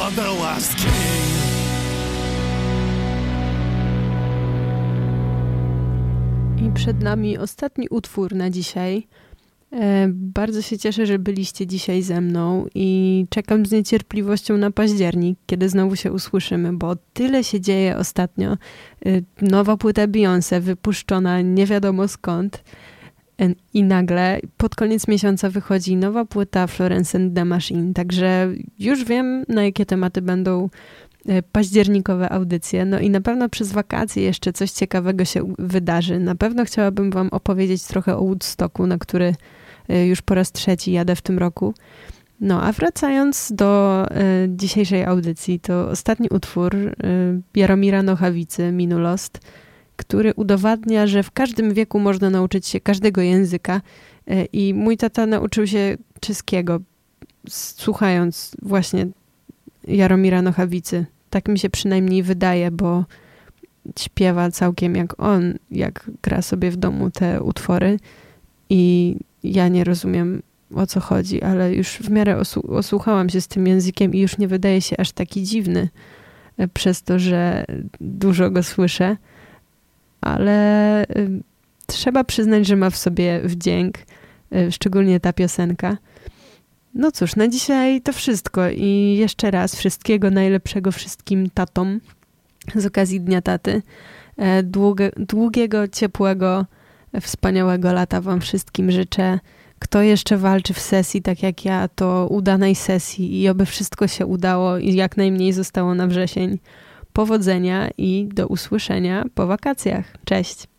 Wanderlust King. I przed nami ostatni utwór na dzisiaj. Bardzo się cieszę, że byliście dzisiaj ze mną i czekam z niecierpliwością na październik, kiedy znowu się usłyszymy, bo tyle się dzieje ostatnio. Nowa płyta Beyoncé wypuszczona nie wiadomo skąd i nagle pod koniec miesiąca wychodzi nowa płyta Florence and the Machine, także już wiem, na jakie tematy będą październikowe audycje. No i na pewno przez wakacje jeszcze coś ciekawego się wydarzy. Na pewno chciałabym wam opowiedzieć trochę o Woodstocku, na który już po raz 3 jadę w tym roku. No a wracając do dzisiejszej audycji, to ostatni utwór Jaromira Nochawicy, Minulost, który udowadnia, że w każdym wieku można nauczyć się każdego języka i mój tata nauczył się czeskiego, słuchając właśnie Jaromira Nochawicy. Tak mi się przynajmniej wydaje, bo śpiewa całkiem jak on, jak gra sobie w domu te utwory i ja nie rozumiem, o co chodzi, ale już w miarę osłuchałam się z tym językiem i już nie wydaje się aż taki dziwny przez to, że dużo go słyszę, ale trzeba przyznać, że ma w sobie wdzięk, szczególnie ta piosenka. No cóż, na dzisiaj to wszystko i jeszcze raz wszystkiego najlepszego wszystkim tatom z okazji Dnia Taty. Długiego, ciepłego, wspaniałego lata wam wszystkim życzę. Kto jeszcze walczy w sesji tak jak ja, to udanej sesji i oby wszystko się udało i jak najmniej zostało na wrzesień. Powodzenia i do usłyszenia po wakacjach. Cześć!